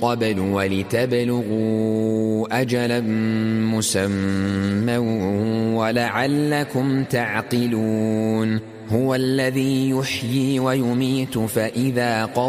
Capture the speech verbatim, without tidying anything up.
قبل ولتبلغوا أجلا مسمى ولعلكم تعقلون. هو الذي يحيي ويميت فإذا قضى